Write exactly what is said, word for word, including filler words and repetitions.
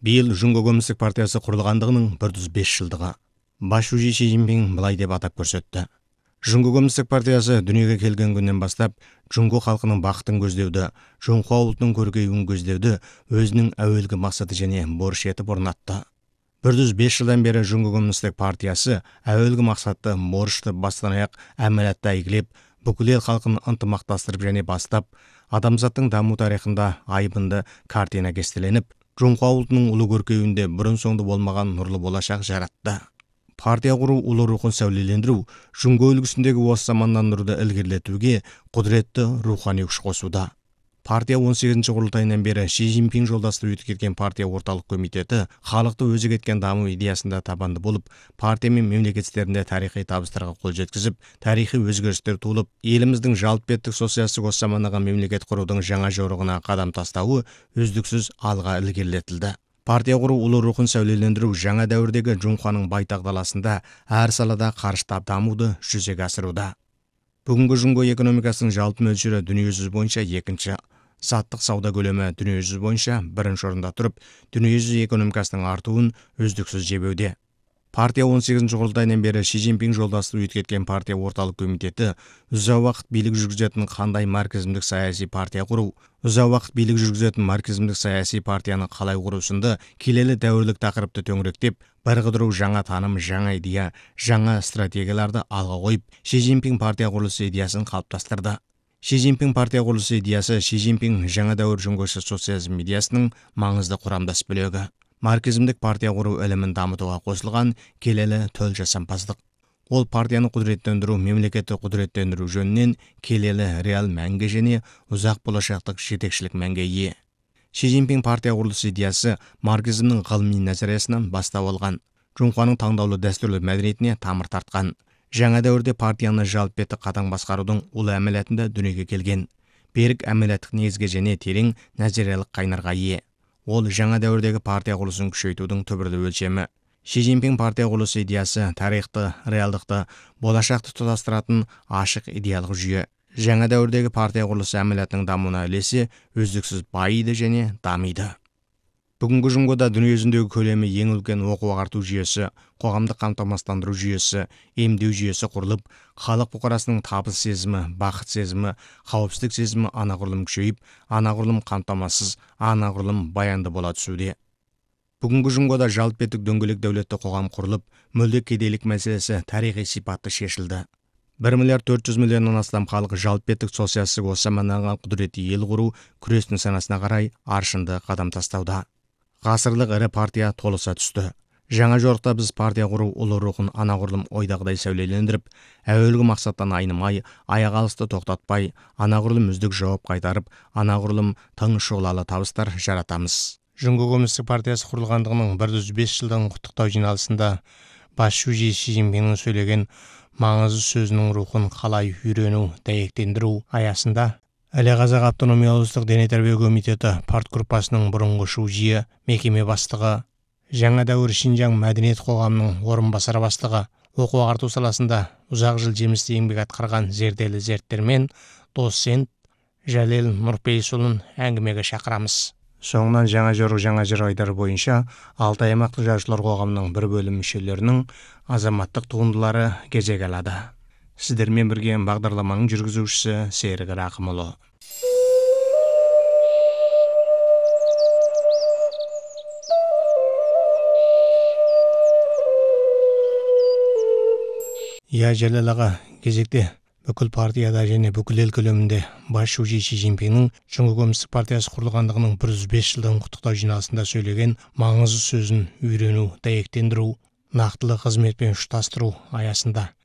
Биыл Жунго Коммунистік партиясы құрылғандығының бір жүз бес жылдығы. Бас шужи Ши Цзиньпин былай деп атап көрсетті. Жунго Коммунистік партиясы дүниеге келген күннен бастап Жунго халқының бақытын көздеуді, Жоңхуа ұлтының көркеюін көздеуді өзінің әуелгі мақсаты және борыш етіп орнатты. бір жүз бес жылдан бері Жунго Коммунистік партиясы әуелгі мақсатты борышты бастан аяқ әмәлатты әйгілеп, бүкіл ел халқын ынтымақтастырып және бастап, адамзаттың даму тарихында айбынды картина кестеленіп, Жоңхуа ұлтының ұлы көркеюінде бұрын соңды болмаған нұрлы болашақ жаратты. Партия құру ұлы рухын сәулелендіру, Жунго үлгісіндегі осы замандандыруды ілгерілетуге құдіретті рухани күш қосуда. Партия он сегізінші құрылтайынан бері Ши Цзиньпин жолдасты өткерген партия орталық комитеті халықты өзі кеткен даму идеясында табанды болып, партия мен мемлекет істерінде тарихи табыстарға қол жеткізіп, тарихи өзгерістер туылып, еліміздің жалпы социалистік осы замандағы мемлекет құрудың жаңа жорығына қадам тастауы үздіксіз алға ілгерілетілді. Партия құру ұлы рухын сәулелендіру жаңа дәуірдегі Жоңхуаның байтақ даласында әр салада қарыштап дамуды жүзеге асыруда. Бүгінгі Жунго экономикасының жалпы мөлшері дүниежүзі бойынша екінші, саттық сауда көлемі дүниежүзі бойынша бірінші орында тұрып, дүниежүзі экономикасының артуын үздіксіз жебеуде. Партия он сегізінші құрылтайынан бері Ши Цзиньпин жолдасты өткерген партия орталық комитеті ұзақ уақыт билік жүргізетін қандай марксизмдік саяси партия құру, ұзақ уақыт билік жүргізетін марксизмдік саяси партияны қалай құру сынды келелі дәуірлік тақырыпты төңіректеп, бір қыдыру жаңа таным, жаңа идея, жаңа стратегияларды алға қойып, Ши Цзиньпин партия құрылысы идеясын қалыптастырды. Ши Цзиньпин партия құрылысы идеясы Ши Цзиньпин жаңа дәуір жүңгіші социализм идеясының маңызды құрамдас бөлігі. Марксизмдік партия құру ілімін дамытуға қосылған келелі төл жасампаздық. Ол партияны құдіреттендіру, мемлекетті құдіреттендіру жөнінен келелі реал мәнге және ұзақ болашақтық жетекшілік мәнге ие. Ши Цзиньпин партия құрылысы идеясы марксизмнің ғылыми назариясынан бастау алған, Жоңхуаның таңдаулы дәстүрлі мәдениетіне тамыр тартқан. Жаңа дәуірде партияны жалпы қатаң басқарудың ұлы әмелетінде дүниеге келген. Берік әмелеттік негізге және терең назариялық қайнарға ие. Ол жаңа дәуірдегі партия құрылысын күшейтудің түбірлі өлшемі. Ши Цзиньпин партия құрылысы идеясы тарихты, реалдықты, болашақты тұтастыратын ашық идеялық жүйе. Жаңа дәуірдегі партия құрылысы әмелетінің дамуына үлесі үздіксіз байиды және дамиды. Бүгінгі Жуңгода дүниежүзіндегі көлемі ең үлкен оқу ағарту жүйесі, қоғамдық қамтамасыздандыру жүйесі, емдеу жүйесі құрылып, халық бұқарасының табыс сезімі, бақыт сезімі, қауіпсіздік сезімі анағұрлым күшейіп, анағұрлым қамтамасыз, анағұрлым баянды бола түсуде. Бүгінгі Жуңгода жалпы дөңгелек дәулетті қоғам құрылып, мүлде кедейлік мәселесі тарихи сипатты шешілді. бір миллиард төрт жүз миллионнан астам халық жалпы социалистік осы замандағы құдіретті ел құру күрестің санасына қарай аршынды қадам тастауда. Ғасырлық ірі партия толыса түсті. Жаңа жорықта біз партия құру ұлы рухын анағұрлым ойдағыдай сәулелендіріп, әуелгі мақсаттан айнымай, аяқ алысты тоқтатпай, анағұрлым үздік жауап қайтарып, анағұрлым тың шұғылалы табыстар жаратамыз. Жунго Коммунистік партиясы құрылғандығының бір жүз бес жылдығын құттықтау жиналысында бас шужи Ши Цзиньпиннің сөйлеген маңызды сөзінің рухын қалай үйрену, дәйектендіру аясында Әлі Қазақ автономиялық дене тәрбие комитеті партгруппасының бұрынғы шужиі мекеме бастығы, жаңа дәуір Шинжаң мәдениет қоғамының орынбасары бастығы, оқу ағарту саласында ұзақ жыл жемісті еңбек атқарған зерделі зерттелмен доцент Жәлел Нұрпейісұлын әңгімеге шақырамыз. Соңынан жаңа жорық жаңа жыр айдары бойынша алты аймақтық жазушылар қоғамының бір бөлім мүшелерінің азаматтық туындылары кезек алады. Сіздермен бірге бағдарламаның жүргізушісі Серік Рақымұлы. Я Жәлел аға, кезекте бүкіл партияда және бүкіл ел көлемінде бас шужи Ши Цзиньпиннің Жуңго Коммунистік партиясы құрылғандығының бір жүз бес жылдығын құттықтау жиналысында сөйлеген маңызды сөзін үйрену, дәйектендіру, нақтылы қызметпен ұштастыру аясында